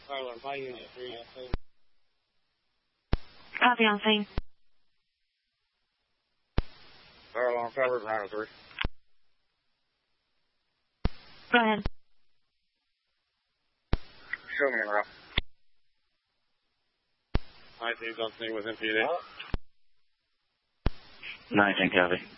Copy on scene. Fire alarm covered, 903. Go ahead. Show me in route. 19's on scene with MPD. 19, copy.